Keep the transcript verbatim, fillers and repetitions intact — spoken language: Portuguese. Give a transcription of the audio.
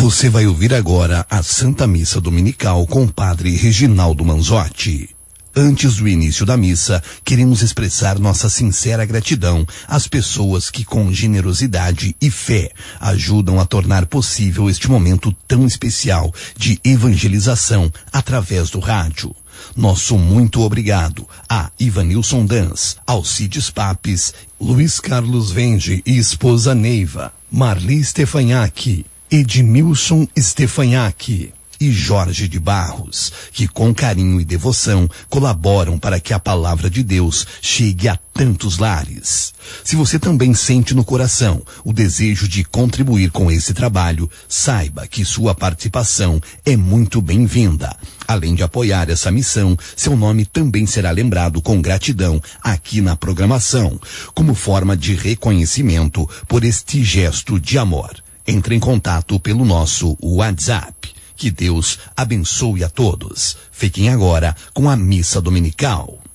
Você vai ouvir agora a Santa Missa Dominical com o Padre Reginaldo Manzotti. Antes do início da missa, queremos expressar nossa sincera gratidão às pessoas que, com generosidade e fé, ajudam a tornar possível este momento tão especial de evangelização através do rádio. Nosso muito obrigado a Ivanilson Dans, Alcides Papes, Luiz Carlos Vende e esposa Neiva, Marli Stefanhac, Edmilson Stefanhac e Jorge de Barros, que com carinho e devoção colaboram para que a palavra de Deus chegue a tantos lares. Se você também sente no coração o desejo de contribuir com esse trabalho, saiba que sua participação é muito bem-vinda. Além de apoiar essa missão, seu nome também será lembrado com gratidão aqui na programação, como forma de reconhecimento por este gesto de amor. Entre em contato pelo nosso WhatsApp. Que Deus abençoe a todos. Fiquem agora com a missa dominical.